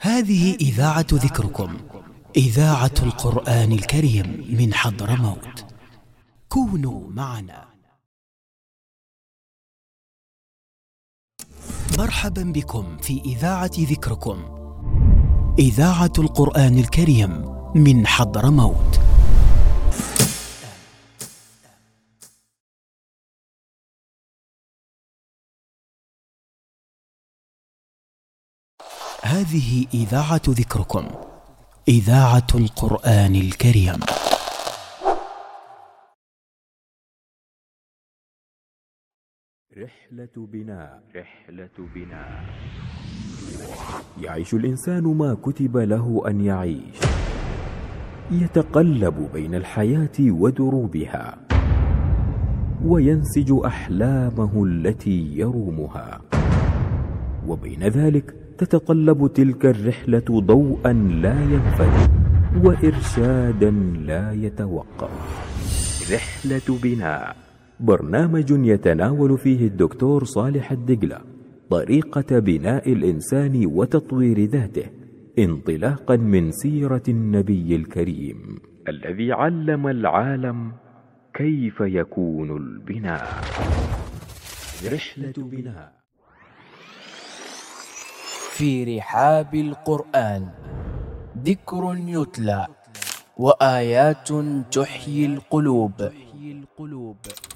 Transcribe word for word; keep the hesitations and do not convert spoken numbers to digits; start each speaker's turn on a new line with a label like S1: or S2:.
S1: هذه إذاعة ذكركم، إذاعة القرآن الكريم من حضرموت. كونوا معنا. مرحبا بكم في إذاعة ذكركم، إذاعة القرآن الكريم من حضرموت. هذه إذاعة ذكركم، إذاعة القرآن الكريم.
S2: رحلة بناء. رحلة بناء. يعيش الإنسان ما كتب له أن يعيش، يتقلب بين الحياة ودروبها، وينسج أحلامه التي يرومها، وبين ذلك تتطلب تلك الرحلة ضوءا لا ينفد وإرشادا لا يتوقف. رحلة بناء، برنامج يتناول فيه الدكتور صالح الدقلة طريقة بناء الإنسان وتطوير ذاته، انطلاقا من سيرة النبي الكريم الذي علم العالم كيف يكون البناء. رحلة بناء.
S3: في رحاب القرآن ذكر يتلى وآيات تحيي القلوب.